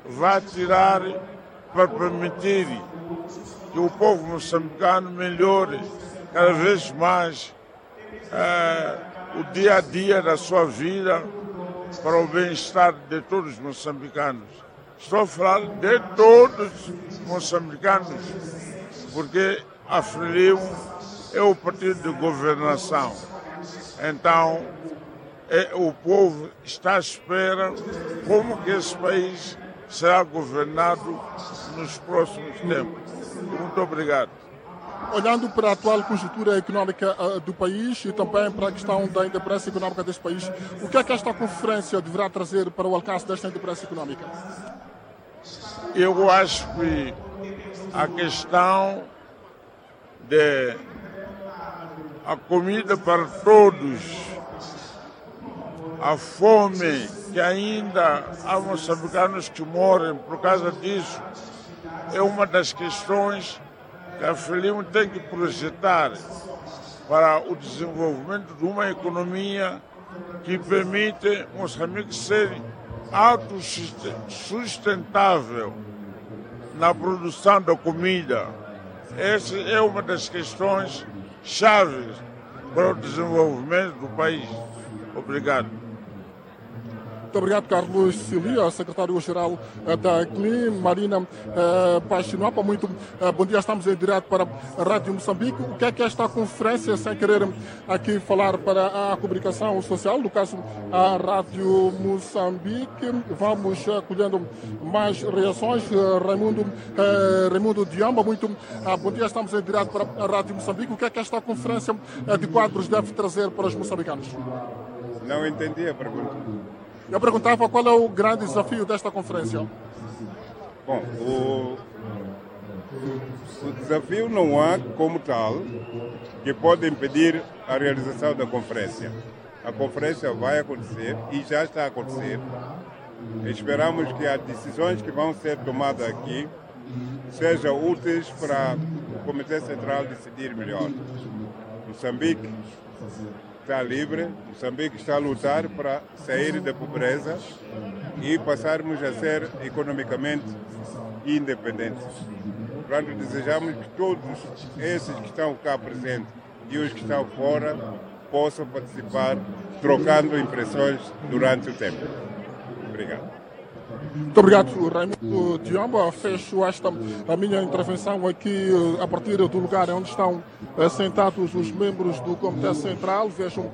vai tirar para permitir que o povo moçambicano melhore cada vez mais o dia a dia da sua vida para o bem-estar de todos os moçambicanos. Estou a falar de todos os moçambicanos, porque a Frelimo é o partido de governação. Então, o povo está à espera como que esse país será governado nos próximos tempos. Muito obrigado. Olhando para a atual conjuntura económica do país e também para a questão da independência económica deste país, o que é que esta conferência deverá trazer para o alcance desta independência económica? Eu acho que a questão de a comida para todos, a fome que ainda há moçambicanos que morrem por causa disso, é uma das questões que a Frelimo tem que projetar para o desenvolvimento de uma economia que permite Moçambique ser autossustentável na produção da comida. Essa é uma das questões chaves para o desenvolvimento do país. Obrigado. Muito obrigado, Carlos Cilia, secretário-geral da CLIM, Marina Paixinopa. Muito bom dia, estamos em direto para a Rádio Moçambique. O que é que esta conferência, sem querer aqui falar para a comunicação social, no caso a Rádio Moçambique, vamos colhendo mais reações. Raimundo Diamba, muito bom dia, estamos em direto para a Rádio Moçambique. O que é que esta conferência de quadros deve trazer para os moçambicanos? Não entendi a pergunta. Eu perguntava qual é o grande desafio desta conferência. Bom, o desafio não há como tal que pode impedir a realização da conferência. A conferência vai acontecer e já está a acontecer. Esperamos que as decisões que vão ser tomadas aqui sejam úteis para o Comitê Central decidir melhor. Moçambique está livre, Moçambique está a lutar para sair da pobreza e passarmos a ser economicamente independentes. Portanto, desejamos que todos esses que estão cá presentes e os que estão fora possam participar, trocando impressões durante o tempo. Obrigado. Muito obrigado, Raimundo Diamba. Fecho a minha intervenção aqui a partir do lugar onde estão sentados os membros do Comitê Central. Vejo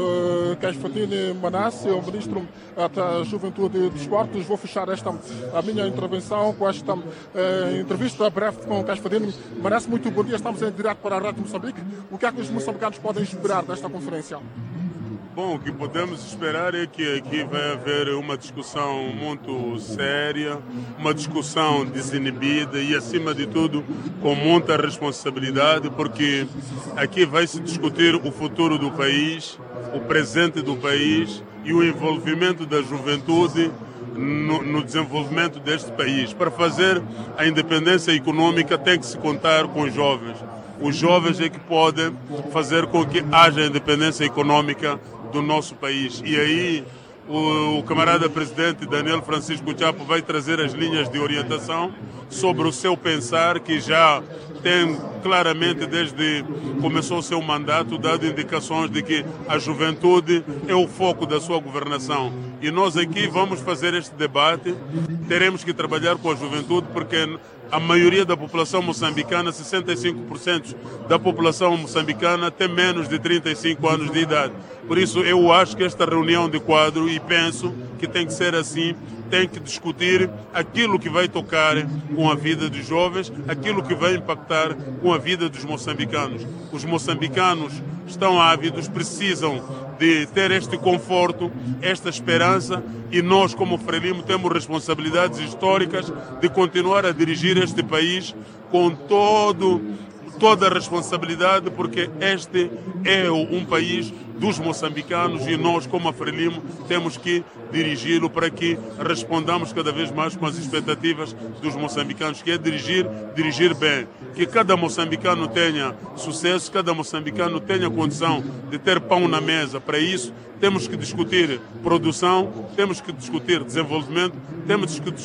Caixfatine Manasse, o Ministro da Juventude e Desportos. Vou fechar a minha intervenção com esta entrevista breve com Caixfatine Manasse. Muito bom dia, estamos em direto para a Rádio Moçambique. O que é que os moçambicanos podem esperar desta conferência? Bom, o que podemos esperar é que aqui vai haver uma discussão muito séria, uma discussão desinibida e, acima de tudo, com muita responsabilidade, porque aqui vai se discutir o futuro do país, o presente do país e o envolvimento da juventude no desenvolvimento deste país. Para fazer a independência econômica tem que se contar com os jovens. Os jovens é que podem fazer com que haja independência econômica do nosso país. E aí o camarada presidente Daniel Francisco Chapo vai trazer as linhas de orientação sobre o seu pensar, que já tem claramente, desde começou o seu mandato, dado indicações de que a juventude é o foco da sua governação. E nós aqui vamos fazer este debate, teremos que trabalhar com a juventude, porque a maioria da população moçambicana, 65% da população moçambicana tem menos de 35 anos de idade. Por isso eu acho que esta reunião de quadro, e penso que tem que ser assim, tem que discutir aquilo que vai tocar com a vida dos jovens, aquilo que vai impactar com a vida dos moçambicanos. Os moçambicanos estão ávidos, precisam de ter este conforto, esta esperança, e nós, como Frelimo, temos responsabilidades históricas de continuar a dirigir este país com toda a responsabilidade, porque este é um país dos moçambicanos e nós, como a Frelimo, temos que dirigi-lo para que respondamos cada vez mais com as expectativas dos moçambicanos, que é dirigir bem, que cada moçambicano tenha sucesso, cada moçambicano tenha condição de ter pão na mesa. Para isso, temos que discutir produção, temos que discutir desenvolvimento, temos que